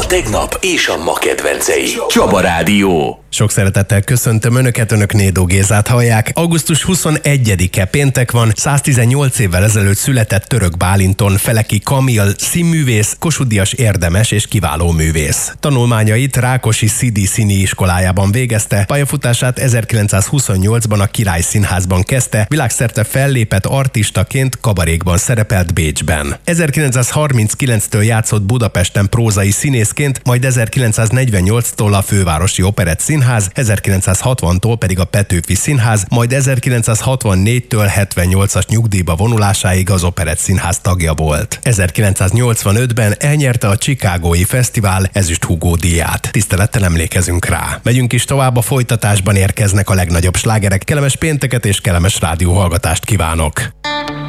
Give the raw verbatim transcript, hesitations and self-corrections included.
A tegnap és a ma kedvencei. Csaba Rádió. Sok szeretettel köszöntöm Önöket, Önök Nédó Gézát hallják. augusztus huszonegyedike péntek van, száztizennyolc évvel ezelőtt született Török Bálinton Feleki Kamil színművész, Kossuth Díjas érdemes és kiváló művész. Tanulmányait Rákosi Szidi Színi iskolájában végezte, pályafutását ezerkilencszázhuszonnyolcban a Király Színházban kezdte, világszerte fellépett artistaként kabarékban szerepelt Bécsben. ezerkilencszázharminckilenctől játszott Budapesten prózai színészként, majd ezerkilencszáznegyvennyolctól a Fővárosi Operett Színház, ezerkilencszázhatvantól pedig a Petőfi Színház, majd ezerkilencszázhatvannégytől hetvennyolcas nyugdíjba vonulásáig az Operett Színház tagja volt. ezerkilencszáznyolcvanötben elnyerte a Chicagói Fesztivál ezüst Hugo díját. Tisztelettel emlékezünk rá. Megyünk is tovább, a folytatásban érkeznek a legnagyobb slágerek. Kellemes pénteket és kellemes rádióhallgatást kívánok!